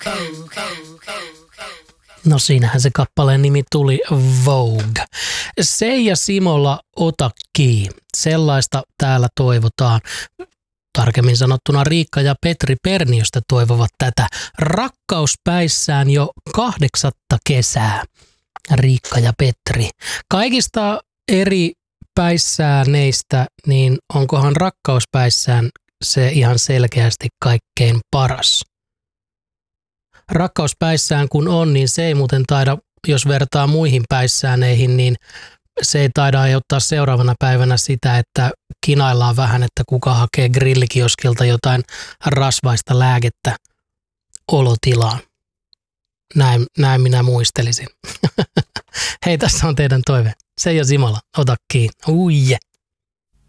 No siinähän se kappaleen nimi tuli, Vogue. Seija Simola, ota kiinni. Sellaista täällä toivotaan. Tarkemmin sanottuna Riikka ja Petri Perniöstä toivovat tätä. Rakkauspäissään jo 8. kesää. Riikka ja Petri. Kaikista eri päissääneistä, niin onkohan rakkauspäissään se ihan selkeästi kaikkein paras? Rakkauspäissään kun on, niin se ei muuten taida, jos vertaa muihin päissääneihin, niin se ei taida aiheuttaa seuraavana päivänä sitä, että kinaillaan vähän, että kuka hakee grillikioskilta jotain rasvaista lääkettä olotilaan. Näin minä muistelisin. Hei, tässä on teidän toive. Seija Simola, ota kiinni. Uije.